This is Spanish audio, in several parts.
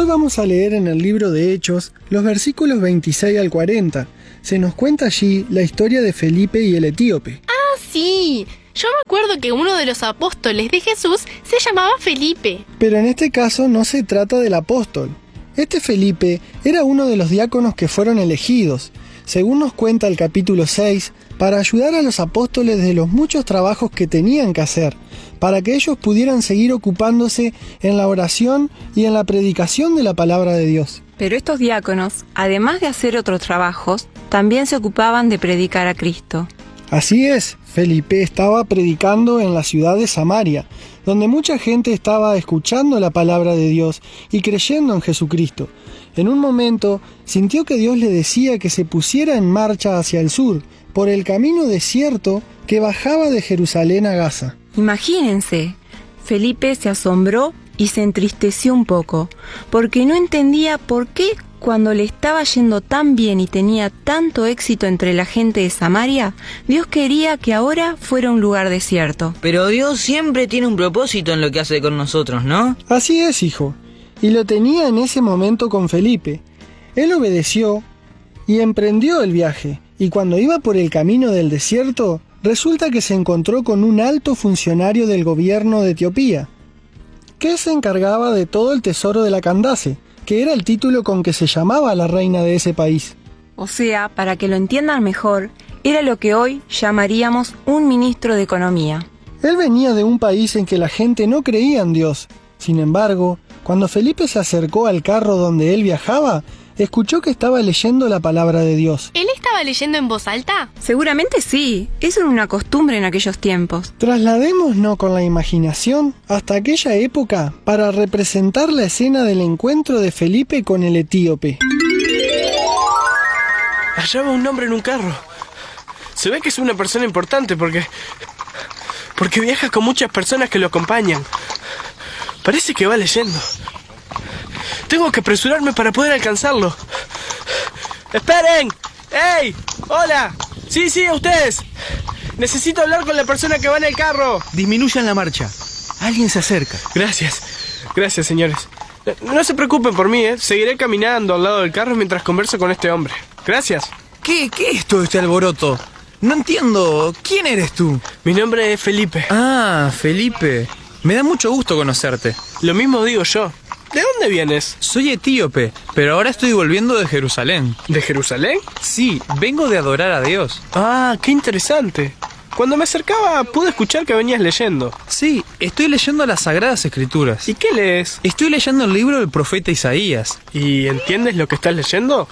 Hoy vamos a leer en el libro de Hechos los versículos 26 al 40. Se nos cuenta allí la historia de Felipe y el etíope. ¡Ah, sí! Yo me acuerdo que uno de los apóstoles de Jesús se llamaba Felipe. Pero en este caso no se trata del apóstol. Este Felipe era uno de los diáconos que fueron elegidos, según nos cuenta el capítulo 6, para ayudar a los apóstoles de los muchos trabajos que tenían que hacer, para que ellos pudieran seguir ocupándose en la oración y en la predicación de la palabra de Dios. Pero estos diáconos, además de hacer otros trabajos, también se ocupaban de predicar a Cristo. Así es, Felipe estaba predicando en la ciudad de Samaria, donde mucha gente estaba escuchando la palabra de Dios y creyendo en Jesucristo. En un momento sintió que Dios le decía que se pusiera en marcha hacia el sur, por el camino desierto que bajaba de Jerusalén a Gaza. Imagínense, Felipe se asombró y se entristeció un poco, porque no entendía por qué cuando le estaba yendo tan bien y tenía tanto éxito entre la gente de Samaria, Dios quería que ahora fuera un lugar desierto. Pero Dios siempre tiene un propósito en lo que hace con nosotros, ¿no? Así es, hijo, y lo tenía en ese momento con Felipe. Él obedeció y emprendió el viaje, y cuando iba por el camino del desierto, resulta que se encontró con un alto funcionario del gobierno de Etiopía, que se encargaba de todo el tesoro de la Candace, que era el título con que se llamaba la reina de ese país. O sea, para que lo entiendan mejor, era lo que hoy llamaríamos un ministro de Economía. Él venía de un país en que la gente no creía en Dios. Sin embargo, cuando Felipe se acercó al carro donde él viajaba, escuchó que estaba leyendo la palabra de Dios. ¿Él estaba leyendo en voz alta? Seguramente sí, eso era una costumbre en aquellos tiempos. Trasladémonos con la imaginación hasta aquella época para representar la escena del encuentro de Felipe con el etíope. Allá va un hombre en un carro. Se ve que es una persona importante porque viaja con muchas personas que lo acompañan. Parece que va leyendo. Tengo que apresurarme para poder alcanzarlo. ¡Esperen! ¡Ey! ¡Hola! Sí, a ustedes. Necesito hablar con la persona que va en el carro. Disminuyan la marcha. Alguien se acerca. Gracias, señores. No se preocupen por mí, Seguiré caminando al lado del carro mientras converso con este hombre. Gracias. ¿Qué es todo este alboroto? No entiendo. ¿Quién eres tú? Mi nombre es Felipe. Ah, Felipe. Me da mucho gusto conocerte. Lo mismo digo yo. ¿De dónde vienes? Soy etíope, pero ahora estoy volviendo de Jerusalén. ¿De Jerusalén? Sí, vengo de adorar a Dios. Ah, qué interesante. Cuando me acercaba pude escuchar que venías leyendo. Sí, estoy leyendo las Sagradas Escrituras. ¿Y qué lees? Estoy leyendo el libro del profeta Isaías. ¿Y entiendes lo que estás leyendo?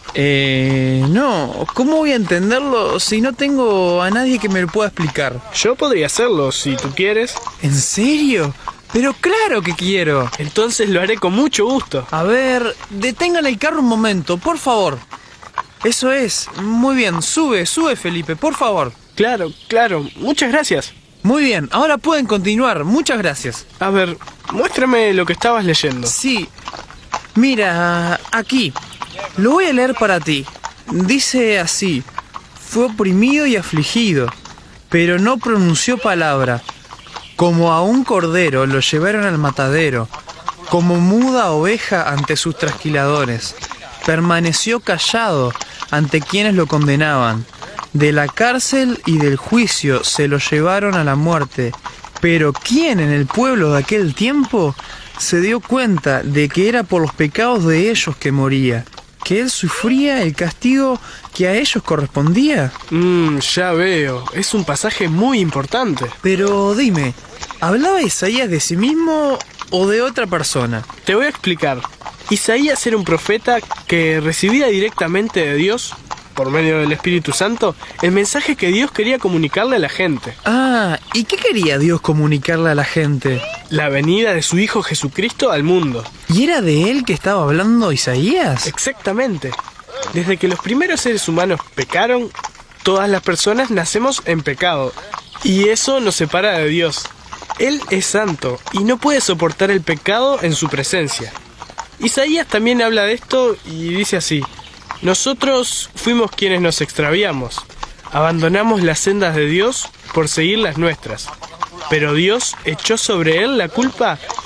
No. ¿Cómo voy a entenderlo si no tengo a nadie que me lo pueda explicar? Yo podría hacerlo, si tú quieres. ¿En serio? Pero claro que quiero. Entonces lo haré con mucho gusto. A ver, detengan el carro un momento, por favor. Eso es, muy bien, sube Felipe, por favor. Claro, muchas gracias. Muy bien, ahora pueden continuar, muchas gracias. A ver, muéstrame lo que estabas leyendo. Sí, mira, aquí, lo voy a leer para ti. Dice así: fue oprimido y afligido, pero no pronunció palabra. Como a un cordero lo llevaron al matadero, como muda oveja ante sus trasquiladores. Permaneció callado ante quienes lo condenaban. De la cárcel y del juicio se lo llevaron a la muerte. Pero ¿quién en el pueblo de aquel tiempo se dio cuenta de que era por los pecados de ellos que moría? ¿Que él sufría el castigo que a ellos correspondía? Ya veo. Es un pasaje muy importante. Pero dime, ¿hablaba Isaías de sí mismo o de otra persona? Te voy a explicar. Isaías era un profeta que recibía directamente de Dios, por medio del Espíritu Santo, el mensaje que Dios quería comunicarle a la gente. Ah, ¿y qué quería Dios comunicarle a la gente? La venida de su Hijo Jesucristo al mundo. ¿Y era de él que estaba hablando Isaías? Exactamente. Desde que los primeros seres humanos pecaron, todas las personas nacemos en pecado. Y eso nos separa de Dios. Él es santo y no puede soportar el pecado en su presencia. Isaías también habla de esto y dice así: nosotros fuimos quienes nos extraviamos, abandonamos las sendas de Dios por seguir las nuestras. Pero Dios echó sobre él la culpa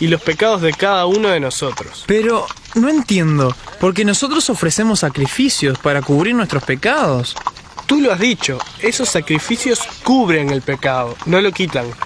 y los pecados de cada uno de nosotros. Pero no entiendo, porque nosotros ofrecemos sacrificios para cubrir nuestros pecados. Tú lo has dicho, esos sacrificios cubren el pecado, no lo quitan.